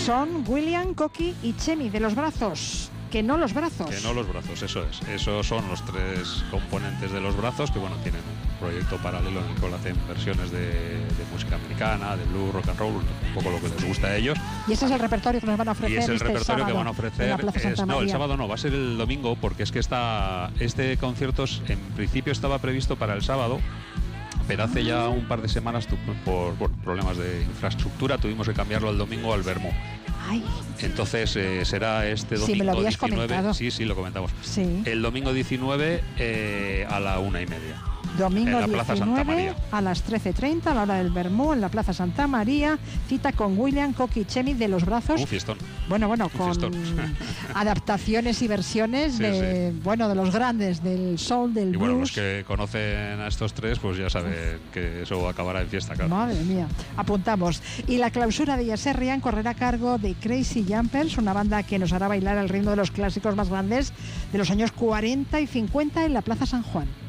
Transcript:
son William, Coqui y Chemi, de los brazos. Que no los brazos. Que no los brazos, eso es. Esos son los tres componentes de los brazos que, bueno, tienen un proyecto paralelo en el cual hacen versiones de música americana, de blues, rock and roll, un poco lo que les gusta a ellos. Y ese es el repertorio que nos van a ofrecer. Y es el este repertorio sábado que van a ofrecer. en la Plaza Santa María. No, el sábado no, va a ser el domingo, porque es que este concierto en principio estaba previsto para el sábado, pero hace ya un par de semanas por problemas de infraestructura tuvimos que cambiarlo al domingo al Vermú. Ay. Entonces será este domingo, sí, me lo habías 19. Comentado. Sí, lo comentamos. Sí. El domingo 19 a la 1:30. Domingo en la Plaza Santa 19 María. a las 13:30, a la hora del Vermú, en la Plaza Santa María. Cita con William, Coqui y Chemi, de los brazos. Un fiestón. Bueno, Un con fiestón. adaptaciones y versiones de los grandes, del soul, del Y blues. bueno, los que conocen a estos tres, pues ya saben que eso acabará en fiesta, claro. Madre mía, apuntamos. Y la clausura de Yaserrian correrá a cargo de Crazy Jumpers, una banda que nos hará bailar al ritmo de los clásicos más grandes de los años 40 y 50 en la Plaza San Juan.